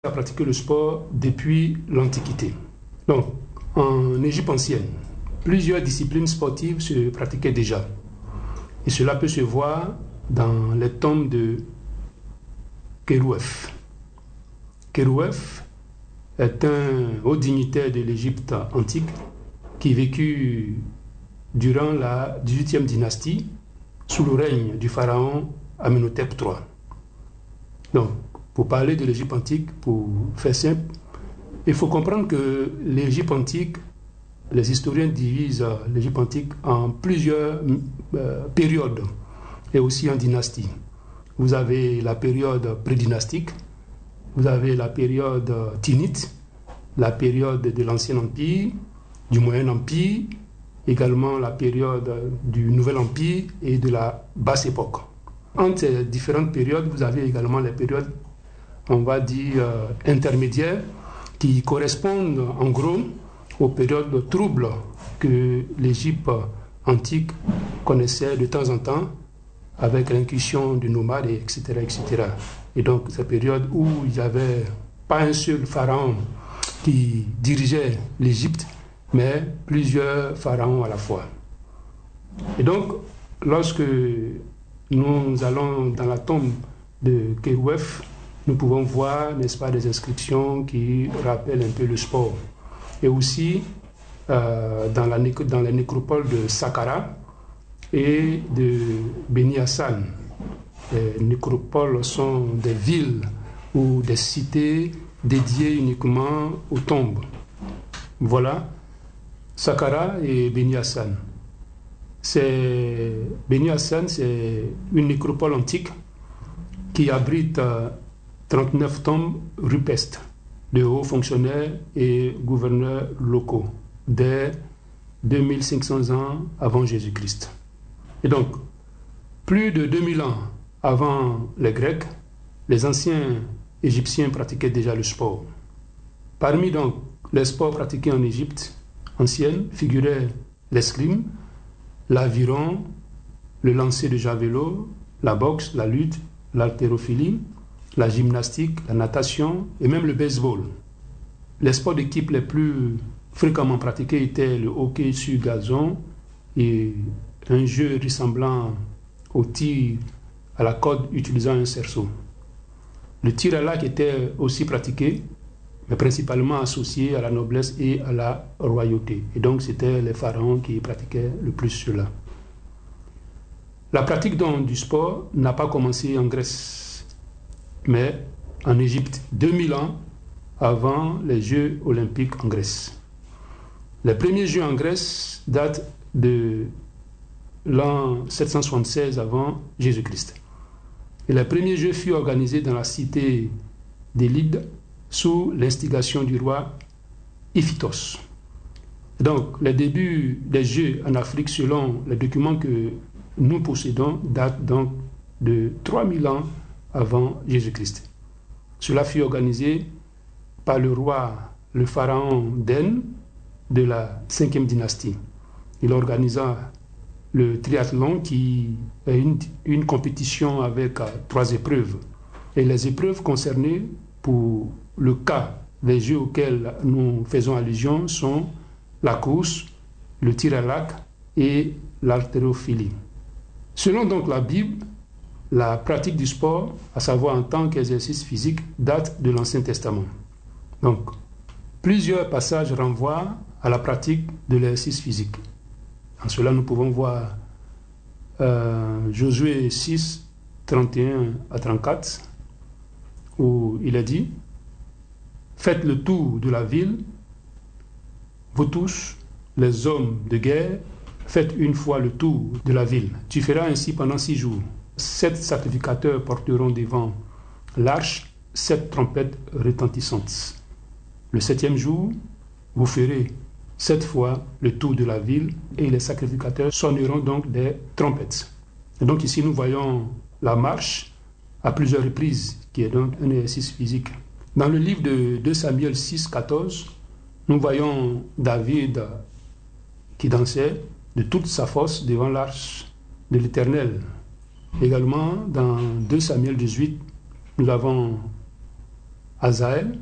a pratiqué le sport depuis l'Antiquité. Donc, en Égypte ancienne, plusieurs disciplines sportives se pratiquaient déjà. Et cela peut se voir dans les tombes de Kérouef. Kérouef est un haut dignitaire de l'Égypte antique qui vécut durant la 18e dynastie sous le règne du pharaon Amenhotep III. Donc, pour parler de l'Égypte antique, pour faire simple, il faut comprendre que l'Égypte antique, les historiens divisent l'Égypte antique en plusieurs périodes et aussi en dynasties. Vous avez la période prédynastique, vous avez la période tinnite, la période de l'Ancien Empire, du Moyen Empire, également la période du Nouvel Empire et de la Basse Époque. Entre ces différentes périodes, vous avez également les périodes, on va dire, intermédiaires, qui correspondent en gros aux périodes troubles que l'Égypte antique connaissait de temps en temps avec l'incursion du nomade, etc., etc. Et donc, ces périodes où il n'y avait pas un seul pharaon qui dirigeait l'Égypte, mais plusieurs pharaons à la fois. Et donc, lorsque nous allons dans la tombe de Kérouef, nous pouvons voir, n'est-ce pas, des inscriptions qui rappellent un peu le sport. Et aussi, dans la nécropole de Saqqara et de Beni Hassan. Les nécropoles sont des villes ou des cités dédiées uniquement aux tombes. Voilà, Saqqara et Beni Hassan. Beni Hassan, c'est une nécropole antique qui abrite 39 tombes rupestres de hauts fonctionnaires et gouverneurs locaux dès 2500 ans avant Jésus-Christ. Et donc, plus de 2000 ans avant les Grecs, les anciens Égyptiens pratiquaient déjà le sport. Parmi donc les sports pratiqués en Égypte ancienne figuraient l'escrime, l'aviron, le lancer de javelot, la boxe, la lutte, l'haltérophilie, la gymnastique, la natation et même le baseball. Les sports d'équipe les plus fréquemment pratiqués étaient le hockey sur gazon et un jeu ressemblant au tir à la corde utilisant un cerceau. Le tir à l'arc était aussi pratiqué, mais principalement associé à la noblesse et à la royauté. Et donc c'était les pharaons qui pratiquaient le plus cela. La pratique donc du sport n'a pas commencé en Grèce, mais en Égypte, 2000 ans avant les Jeux olympiques en Grèce. Les premiers Jeux en Grèce datent de l'an 776 avant Jésus-Christ. Et les premiers Jeux furent organisés dans la cité d'Élide sous l'instigation du roi Iphitos. Donc, les débuts des Jeux en Afrique, selon les documents que nous possédons, datent donc de 3000 ans avant Jésus-Christ. Cela fut organisé par le roi, le pharaon Den de la 5e dynastie. Il organisa le triathlon qui est une compétition avec 3 épreuves. Et les épreuves concernées pour le cas des jeux auxquels nous faisons allusion sont la course, le tir à l'arc et l'haltérophilie. Selon donc la Bible, la pratique du sport, à savoir en tant qu'exercice physique, date de l'Ancien Testament. Donc, plusieurs passages renvoient à la pratique de l'exercice physique. En cela, nous pouvons voir Josué 6, 31 à 34, où il est dit « Faites le tour de la ville, vous tous, les hommes de guerre, faites une fois le tour de la ville. Tu feras ainsi pendant 6 jours. 7 sacrificateurs porteront devant l'arche 7 trompettes retentissantes. Le 7e jour, vous ferez 7 fois le tour de la ville et les sacrificateurs sonneront donc des trompettes. » Et donc ici, nous voyons la marche à plusieurs reprises, qui est donc un exercice physique. Dans le livre de 2 Samuel 6, 14, nous voyons David qui dansait de toute sa force devant l'arche de l'Éternel. Également, dans 2 Samuel 18, nous avons Azaël,